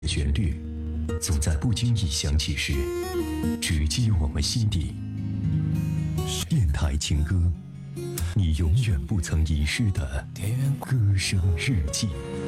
旋律，总在不经意响起时，直击我们心底。电台情歌，你永远不曾遗失的歌声日记。